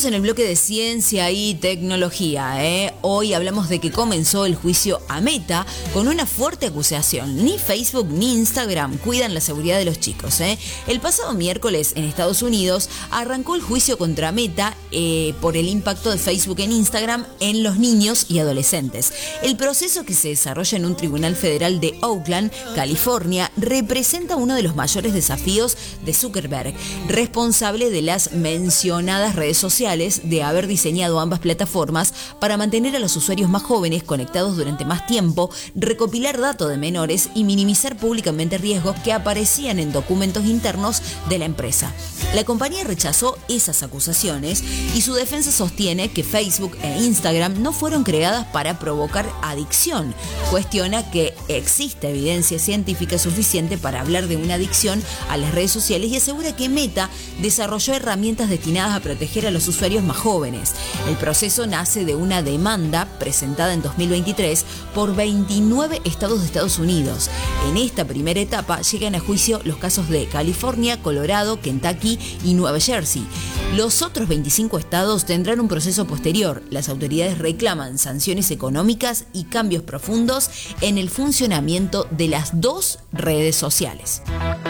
Seguimos en el bloque de ciencia y tecnología. Hoy hablamos de que comenzó el juicio a Meta con una fuerte acusación. Ni Facebook ni Instagram cuidan la seguridad de los chicos. El pasado miércoles en Estados Unidos arrancó el juicio contra Meta por el impacto de Facebook en Instagram en los niños y adolescentes. El proceso, que se desarrolla en un tribunal federal de Oakland, California, representa uno de los mayores desafíos de Zuckerberg, responsable de las mencionadas redes sociales, de haber diseñado ambas plataformas para mantener a los usuarios más jóvenes conectados durante más tiempo, recopilar datos de menores y minimizar públicamente riesgos que aparecían en documentos internos de la empresa. La compañía rechazó esas acusaciones y su defensa sostiene que Facebook e Instagram no fueron creadas para provocar adicción. Cuestiona que existe evidencia científica suficiente para hablar de una adicción a las redes sociales y asegura que Meta desarrolló herramientas destinadas a proteger a los usuarios más jóvenes. El proceso nace de una demanda presentada en 2023 por 29 estados de Estados Unidos. En esta primera etapa llegan a juicio los casos de California, Colorado, Kentucky y Nueva Jersey. Los otros 25 estados tendrán un proceso posterior. Las autoridades reclaman sanciones económicas y cambios profundos en el funcionamiento de las dos redes sociales.